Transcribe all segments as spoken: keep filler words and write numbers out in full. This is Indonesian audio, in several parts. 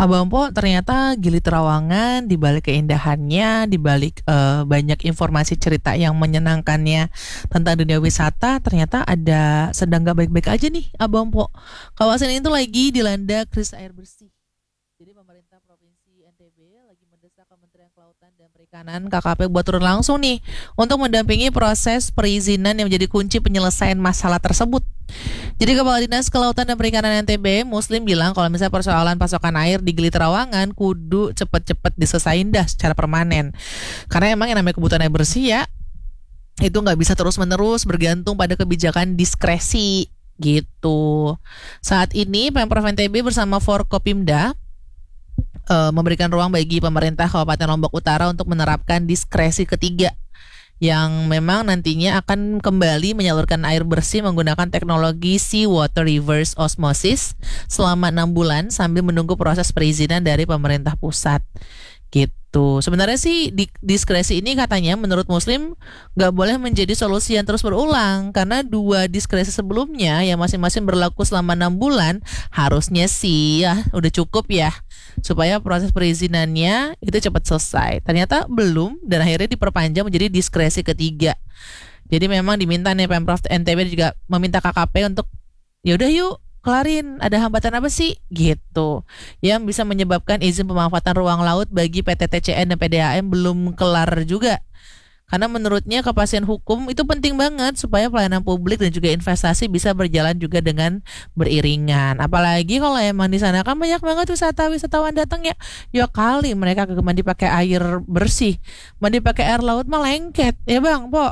Abang Po, ternyata Gili Trawangan di balik keindahannya, di balik eh, banyak informasi cerita yang menyenangkannya tentang dunia wisata, ternyata ada sedang gak baik-baik aja nih, Abang Po. Kawasan ini tuh lagi dilanda krisis air bersih. Jadi pemerintah Provinsi N T B lagi mendesak Kementerian Kelautan dan Perikanan K K P buat turun langsung nih untuk mendampingi proses perizinan yang menjadi kunci penyelesaian masalah tersebut. Jadi Kepala Dinas Kelautan dan Perikanan N T B Muslim bilang kalau misalnya persoalan pasokan air di Gili Trawangan kudu cepet-cepet diselesain dah secara permanen. Karena emang yang namanya kebutuhan air bersih ya itu nggak bisa terus-menerus bergantung pada kebijakan diskresi gitu. Saat ini Pemprov N T B bersama Forkopimda eh, memberikan ruang bagi pemerintah Kabupaten Lombok Utara untuk menerapkan diskresi ketiga yang memang nantinya akan kembali menyalurkan air bersih menggunakan teknologi seawater reverse osmosis selama enam bulan sambil menunggu proses perizinan dari pemerintah pusat gitu. Sebenarnya sih di, diskresi ini katanya menurut Muslim gak boleh menjadi solusi yang terus berulang karena dua diskresi sebelumnya yang masing-masing berlaku selama enam bulan harusnya sih ya udah cukup ya supaya proses perizinannya itu cepat selesai. Ternyata belum dan akhirnya diperpanjang menjadi diskresi ketiga. Jadi memang diminta nih Pemprov N T B juga meminta K K P untuk ya udah yuk kelarin ada hambatan apa sih gitu yang bisa menyebabkan izin pemanfaatan ruang laut bagi P T T C N dan P D A M belum kelar juga. Karena menurutnya kepastian hukum itu penting banget supaya pelayanan publik dan juga investasi bisa berjalan juga dengan beriringan. Apalagi kalau emang di sana kan banyak banget wisata-wisatawan datang ya. Ya kali mereka ke mandi pakai air bersih, mandi pakai air laut mah lengket, ya Bang, Po.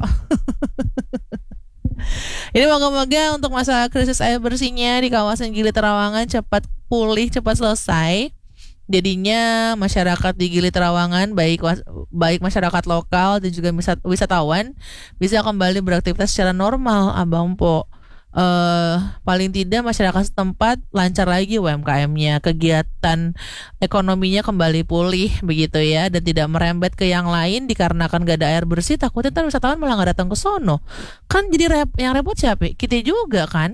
Ini moga-moga untuk masalah krisis air bersihnya di kawasan Gili Trawangan cepat pulih, cepat selesai. Jadinya masyarakat di Gili Trawangan baik baik masyarakat lokal dan juga wisatawan bisa kembali beraktivitas secara normal, Abang Po. Eh, paling tidak masyarakat setempat lancar lagi U M K M-nya, kegiatan ekonominya kembali pulih begitu ya dan tidak merembet ke yang lain dikarenakan gak ada air bersih takutnya ntar wisatawan malah gak datang ke sono. Kan jadi rep, yang repot siapa? Kita juga kan.